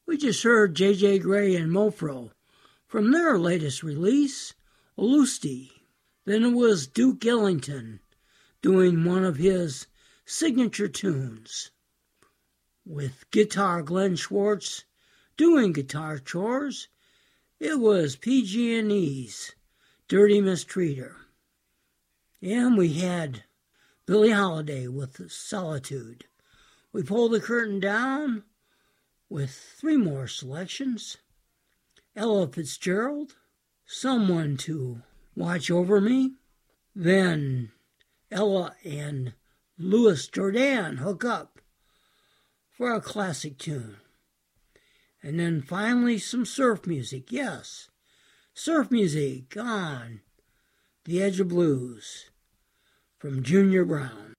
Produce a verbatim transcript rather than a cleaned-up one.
We just heard J J Grey and Mofro from their latest release, Olusti. Then it was Duke Ellington doing one of his signature tunes, with guitar Glenn Schwartz doing guitar chores. It was P G and E's Dirty Mistreater. And we had Billie Holiday with Solitude. We pulled the curtain down with three more selections. Ella Fitzgerald, Someone to Watch Over Me. Then Ella and Louis Jordan hook up for a classic tune. And then finally some surf music, yes, surf music on The Edge of Blues from Junior Brown.